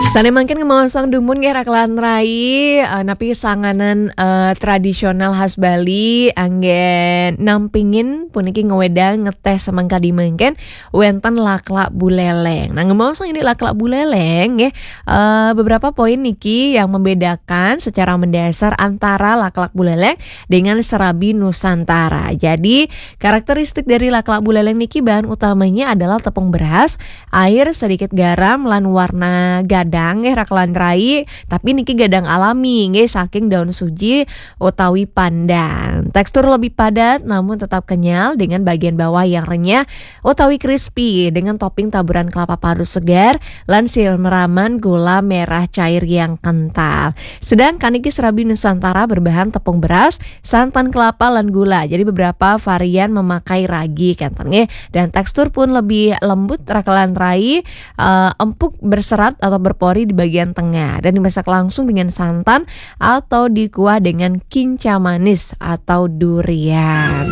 Sana mangkin ngemaosong dumun nggih rakelan rai napi sanganan tradisional khas Bali anggen nampingin puniki ngewedang ngetes semangka dimengken wenten laklak buleleng. Nah ngemaosong ini laklak buleleng nggih beberapa poin niki yang membedakan secara mendasar antara laklak buleleng dengan serabi Nusantara. Jadi karakteristik dari laklak buleleng niki bahan utamanya adalah tepung beras, air, sedikit garam lan warna gadang nggih rakelan rai, tapi niki gadang alami nggih saking daun suji utawi pandan. Tekstur lebih padat namun tetap kenyal dengan bagian bawah yang renyah utawi crispy dengan topping taburan kelapa parut segar lan siraman gula merah cair yang kental. Sedangkan niki serabi Nusantara berbahan tepung beras, santan kelapa lan gula. Jadi beberapa varian memakai ragi kenten nggih dan tekstur pun lebih lembut rakelan rai, empuk berserat atau berpori di bagian tengah dan dimasak langsung dengan santan atau dikuah dengan kinca manis atau durian.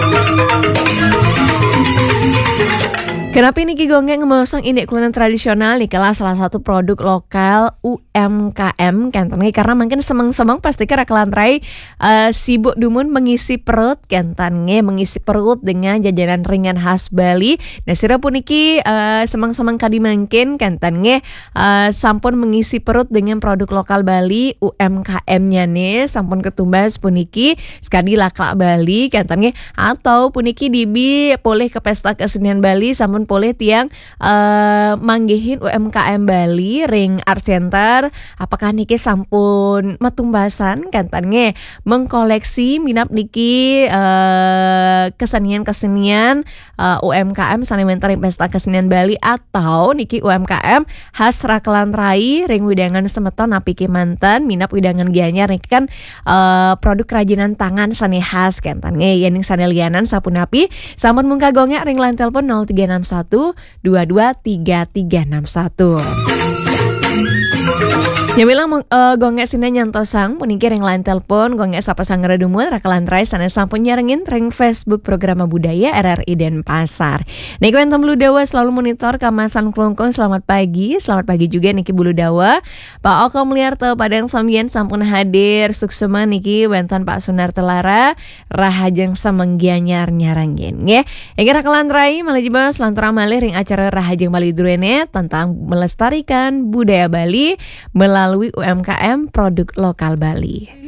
Kenapa ini Gonggeng ngemaosong ini kuliner tradisional nih kelas salah satu produk lokal UMKM kenten karena mungkin semang-semang pasti rakelan rai sibuk dumun mengisi perut kenten mengisi perut dengan jajanan ringan khas Bali. Nah sira puniki semang-semang kadi mungkin kenten sampun mengisi perut dengan produk lokal Bali UMKM-nya nih sampun ketumbas puniki sekali laklak Bali kenten atau puniki dibi boleh ke pesta kesenian Bali sampun boleh tiang manggihin UMKM Bali ring art center apakah niki sampun metumbasan kantannya mengkoleksi minat niki kesenian-kesenian UMKM sanementari pesta kesenian Bali atau niki UMKM khas rakelan rai ring widangan semeton api manten minap widangan gianyar niki kan produk kerajinan tangan sane khas kantannya yening sane lianan sapunapi sampun mungka gongnya ring line telepon 0361 223361. Ya bilang gongek sini nyantosang puniki ring line telepon gongek sapa sangera dumul rakalan rai sana sampun nyarengin ring Facebook Programa Budaya RRI Denpasar. Niki wentem Bulu Dawa selalu monitor kamasan klungkung. Selamat pagi juga niki Bulu Dawa. Pak Oko Mulyarto Padang Sambian sampun hadir suksema niki wenten Pak Sunar Telara rahajeng samenggia nyarengin nggih. Iki rakalan rai malih dibahas lantaran malih ring acara rahajeng Bali Durene tentang melestarikan budaya Bali melalui UMKM produk lokal Bali.